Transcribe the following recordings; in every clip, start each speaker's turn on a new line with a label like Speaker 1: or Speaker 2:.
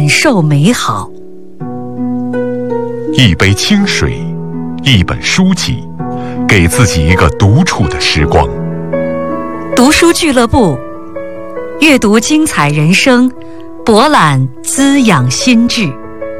Speaker 1: 感受美好。
Speaker 2: 一杯清水，一本书籍，给自己一个独处的时光。
Speaker 1: 读书俱乐部，阅读精彩人生，博览滋养心智。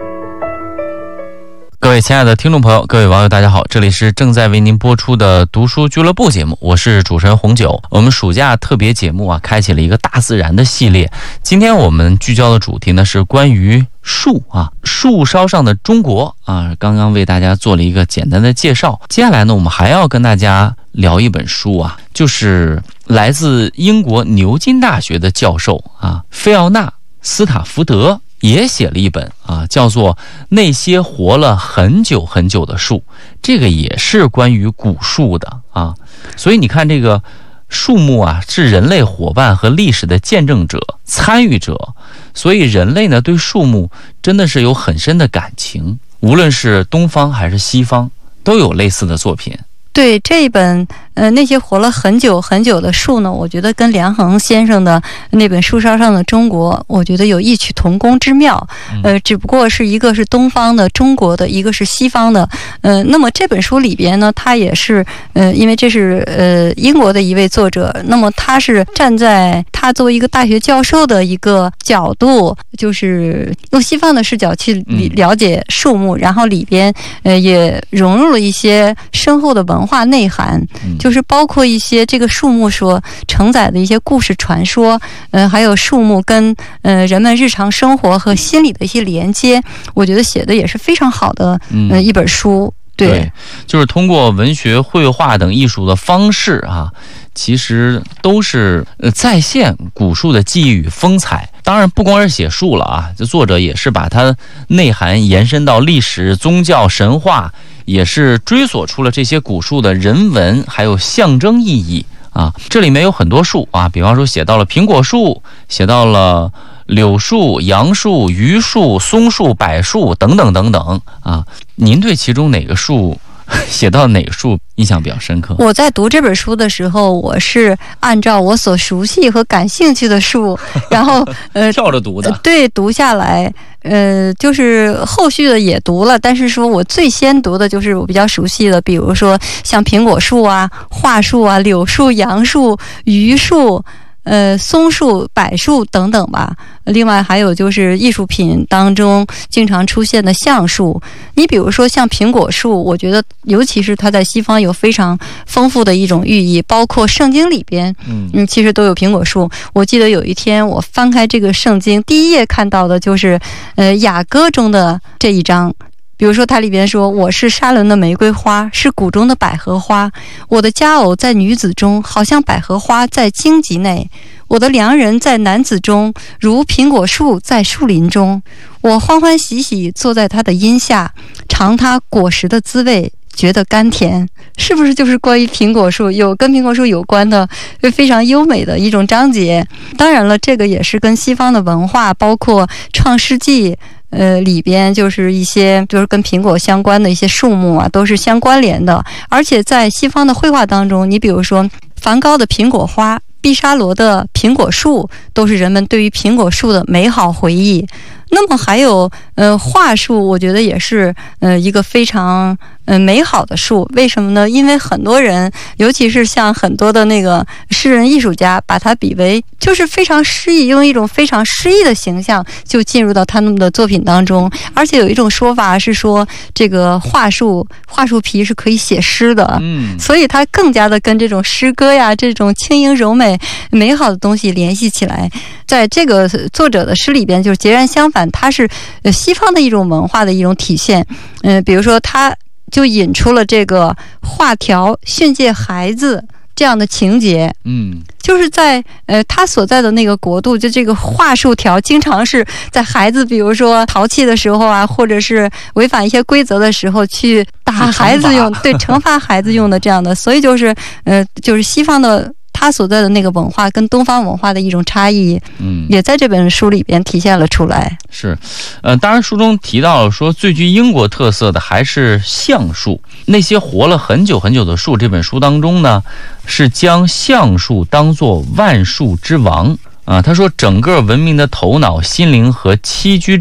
Speaker 3: 各位亲爱的听众朋友，各位网友大家好，这里是正在为您播出的读书俱乐部节目，我是主持人红九。我们暑假特别节目开启了一个大自然的系列。今天我们聚焦的主题呢是关于树树梢上的中国刚刚为大家做了一个简单的介绍。接下来呢，我们还要跟大家聊一本书就是来自英国牛津大学的教授菲奥娜·斯塔福德也写了一本叫做《那些活了很久很久的树》，这个也是关于古树的所以你看，这个树木是人类伙伴和历史的见证者、参与者，所以人类呢对树木真的是有很深的感情，无论是东方还是西方都有类似的作品。
Speaker 4: 对，这一本那些活了很久很久的树呢，我觉得跟梁衡先生的那本《树梢上的中国》，我觉得有异曲同工之妙。只不过是一个是东方的中国的，一个是西方的。那么这本书里边呢，他也是因为这是英国的一位作者，那么他是站在他作为一个大学教授的一个角度，就是用西方的视角去了解树木，然后里边也融入了一些深厚的文化内涵，就是包括一些这个树木所承载的一些故事传说，还有树木跟人们日常生活和心理的一些连接，我觉得写的也是非常好的一本书。对，
Speaker 3: 就是通过文学、绘画等艺术的方式其实都是再现古树的记忆与风采。当然不光是写树了这作者也是把它内涵延伸到历史、宗教、神话，也是追索出了这些古树的人文还有象征意义这里面有很多树比方说写到了苹果树，写到了柳树、杨树、榆树、松树、柏树等等等等您对其中哪个树写到哪个树印象比较深刻？
Speaker 4: 我在读这本书的时候，我是按照我所熟悉和感兴趣的树，然后
Speaker 3: 跳着读的。
Speaker 4: 对，读下来。就是后续的也读了，但是说我最先读的就是我比较熟悉的，比如说像苹果树桦树柳树、杨树、榆树、松树、柏树等等吧。另外还有就是艺术品当中经常出现的橡树。你比如说像苹果树，我觉得尤其是它在西方有非常丰富的一种寓意，包括圣经里边其实都有苹果树。我记得有一天我翻开这个圣经，第一页看到的就是雅歌中的这一章。比如说它里边说，我是沙仑的玫瑰花，是谷中的百合花，我的佳偶在女子中，好像百合花在荆棘内，我的良人在男子中，如苹果树在树林中，我欢欢喜喜坐在它的荫下，尝它果实的滋味，觉得甘甜。是不是就是关于苹果树，有跟苹果树有关的非常优美的一种章节？当然了，这个也是跟西方的文化，包括创世纪里边就是一些就是跟苹果相关的一些树木都是相关联的。而且在西方的绘画当中，你比如说梵高的苹果花，毕沙罗的苹果树，都是人们对于苹果树的美好回忆。那么还有桦树，我觉得也是一个非常美好的树。为什么呢？因为很多人，尤其是像很多的那个诗人艺术家，把它比为就是非常诗意，用一种非常诗意的形象就进入到他们的作品当中。而且有一种说法是说，这个桦树皮是可以写诗的，所以它更加的跟这种诗歌这种轻盈柔美美好的东西联系起来。在这个作者的诗里边就是截然相反，它是西方的一种文化的一种体现。比如说他就引出了这个画条训诫孩子这样的情节，就是在他所在的那个国度，就这个桦树条经常是在孩子比如说淘气的时候或者是违反一些规则的时候去打孩子用，对，惩罚孩子用的这样的。所以就是西方的他所在的那个文化跟东方文化的一种差异，也在这本书里边体现了出来。
Speaker 3: 是，当然书中提到了说，最具英国特色的还是橡树。那些活了很久很久的树，这本书当中呢，是将橡树当作万树之王他说，整个文明的头脑、心灵和栖居